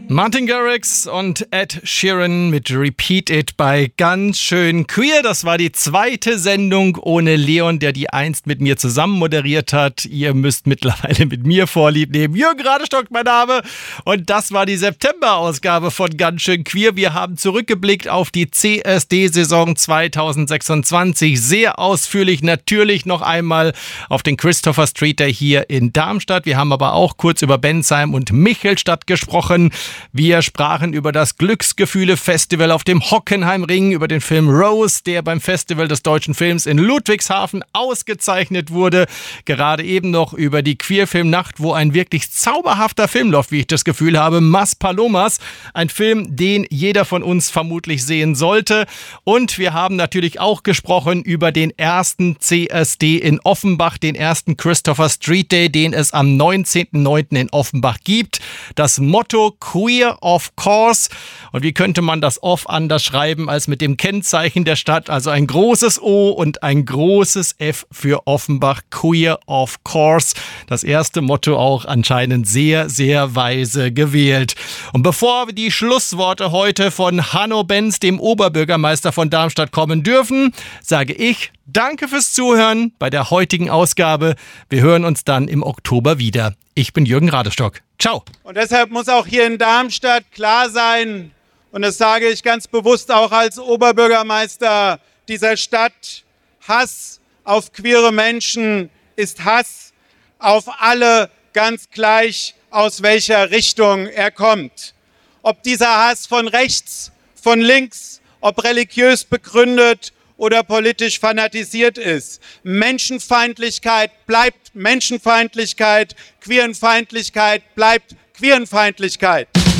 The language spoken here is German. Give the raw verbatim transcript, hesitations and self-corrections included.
Martin Garrix und Ed Sheeran mit Repeat It bei Ganz schön queer. Das war die zweite Sendung ohne Leon, der die einst mit mir zusammen moderiert hat. Ihr müsst mittlerweile mit mir Vorlieb nehmen. Jürgen Radestock, mein Name. Und das war die September-Ausgabe von Ganz schön queer. Wir haben zurückgeblickt auf die C S D-Saison zwanzig sechsundzwanzig. Sehr ausführlich natürlich noch einmal auf den Christopher Street Day hier in Darmstadt. Wir haben aber auch kurz über Bensheim und Michelstadt gesprochen. Wir sprachen über das Glücksgefühle-Festival auf dem Hockenheimring, über den Film Rose, der beim Festival des deutschen Films in Ludwigshafen ausgezeichnet wurde. Gerade eben noch über die Queerfilmnacht, wo ein wirklich zauberhafter Film läuft, wie ich das Gefühl habe. Mas Palomas, ein Film, den jeder von uns vermutlich sehen sollte. Und wir haben natürlich auch gesprochen über den ersten C S D in Offenbach, den ersten Christopher Street Day, den es am neunzehnten neunten in Offenbach gibt. Das Motto Queer of Course. Und wie könnte man das Off anders schreiben als mit dem Kennzeichen der Stadt? Also ein großes O und ein großes F für Offenbach. Queer of Course. Das erste Motto auch anscheinend sehr, sehr weise gewählt. Und bevor wir die Schlussworte heute von Hanno Benz, dem Oberbürgermeister von Darmstadt, kommen dürfen, sage ich danke fürs Zuhören bei der heutigen Ausgabe. Wir hören uns dann im Oktober wieder. Ich bin Jürgen Radestock. Ciao. Und deshalb muss auch hier in Darmstadt klar sein, und das sage ich ganz bewusst auch als Oberbürgermeister dieser Stadt, Hass auf queere Menschen ist Hass auf alle, ganz gleich, aus welcher Richtung er kommt. Ob dieser Hass von rechts, von links, ob religiös begründet oder politisch fanatisiert ist. Menschenfeindlichkeit bleibt Menschenfeindlichkeit, Queerenfeindlichkeit bleibt Queerenfeindlichkeit.